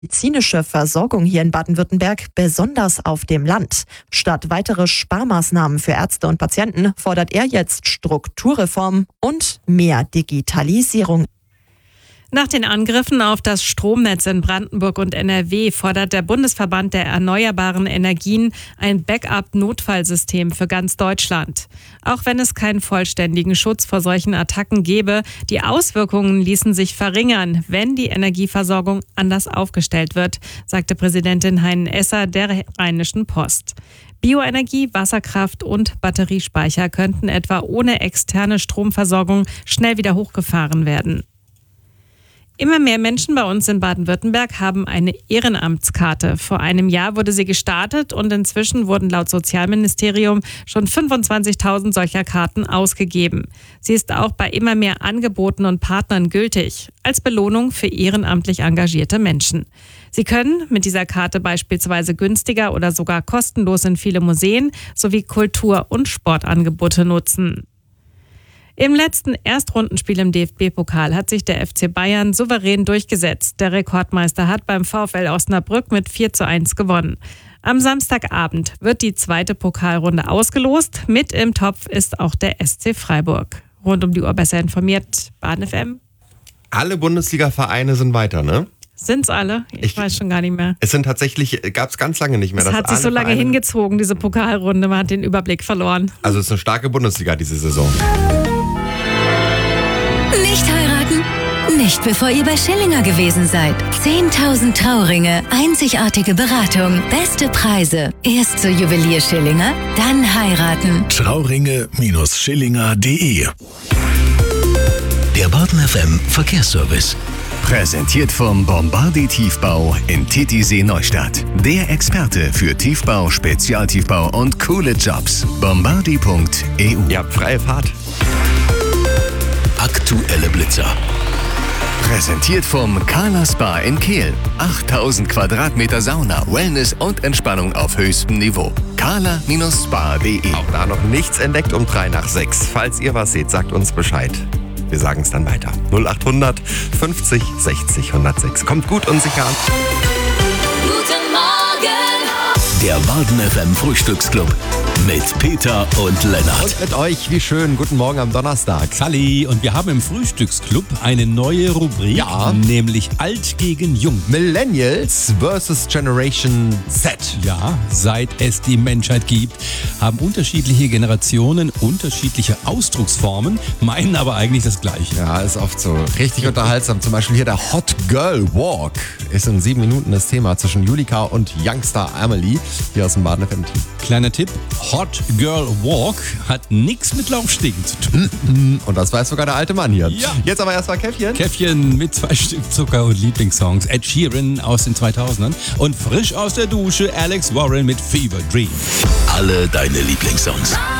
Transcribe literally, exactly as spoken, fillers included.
Medizinische Versorgung hier in Baden-Württemberg, besonders auf dem Land. Statt weitere Sparmaßnahmen für Ärzte und Patienten fordert er jetzt Strukturreform und mehr Digitalisierung. Nach den Angriffen auf das Stromnetz in Brandenburg und N R W fordert der Bundesverband der erneuerbaren Energien ein Backup-Notfallsystem für ganz Deutschland. Auch wenn es keinen vollständigen Schutz vor solchen Attacken gäbe, die Auswirkungen ließen sich verringern, wenn die Energieversorgung anders aufgestellt wird, sagte Präsidentin Heinen-Esser der Rheinischen Post. Bioenergie, Wasserkraft und Batteriespeicher könnten etwa ohne externe Stromversorgung schnell wieder hochgefahren werden. Immer mehr Menschen bei uns in Baden-Württemberg haben eine Ehrenamtskarte. Vor einem Jahr wurde sie gestartet und inzwischen wurden laut Sozialministerium schon fünfundzwanzigtausend solcher Karten ausgegeben. Sie ist auch bei immer mehr Angeboten und Partnern gültig, als Belohnung für ehrenamtlich engagierte Menschen. Sie können mit dieser Karte beispielsweise günstiger oder sogar kostenlos in viele Museen sowie Kultur- und Sportangebote nutzen. Im letzten Erstrundenspiel im D F B-Pokal hat sich der F C Bayern souverän durchgesetzt. Der Rekordmeister hat beim VfL Osnabrück mit vier zu eins gewonnen. Am Samstagabend wird die zweite Pokalrunde ausgelost. Mit im Topf ist auch der S C Freiburg. Rund um die Uhr besser informiert, Baden F M. Alle Bundesliga-Vereine sind weiter, ne? Sind's alle? Ich, ich weiß schon gar nicht mehr. Es sind tatsächlich, gab es ganz lange nicht mehr. Es hat sich so lange Vereine hingezogen, diese Pokalrunde. Man hat den Überblick verloren. Also es ist eine starke Bundesliga diese Saison. Nicht heiraten? Nicht bevor ihr bei Schillinger gewesen seid. zehntausend Trauringe, einzigartige Beratung, beste Preise. Erst zur Juwelier Schillinger, dann heiraten. Trauringe Schillinger punkt de. Der Baden F M Verkehrsservice. Präsentiert vom Bombardi Tiefbau in Titisee Neustadt. Der Experte für Tiefbau, Spezialtiefbau und coole Jobs. bombardi punkt e u. Ihr habt freie Fahrt. Aktuelle Blitzer. Präsentiert vom Kala Spa in Kehl. achttausend Quadratmeter Sauna, Wellness und Entspannung auf höchstem Niveau. kala Spa punkt de. Auch da noch nichts entdeckt um drei nach sechs. Falls ihr was seht, sagt uns Bescheid. Wir sagen es dann weiter. null achthundert fünfzig sechzig hundertsechs. Kommt gut und sicher an. Guten Morgen! Der Baden F M Frühstücksclub mit Peter und Lennart. Und mit euch, wie schön. Guten Morgen am Donnerstag. Salli, und wir haben im Frühstücksclub eine neue Rubrik, Ja. nämlich Alt gegen Jung. Millennials versus Generation Z. Ja, seit es die Menschheit gibt, haben unterschiedliche Generationen unterschiedliche Ausdrucksformen, meinen aber eigentlich das Gleiche. Ja, ist oft so. Richtig unterhaltsam. Zum Beispiel hier der Hot Girl Walk ist in sieben Minuten das Thema zwischen Julika und Youngster Amelie hier aus dem Baden F M-Team. Kleiner Tipp, Hot Girl Walk hat nichts mit Laufstegen zu tun. Und das weiß sogar der alte Mann hier. Ja. Jetzt aber erstmal Käffchen. Käffchen mit zwei Stück Zucker und Lieblingssongs. Ed Sheeran aus den zweitausendern und frisch aus der Dusche Alex Warren mit Fever Dream. Alle deine Lieblingssongs.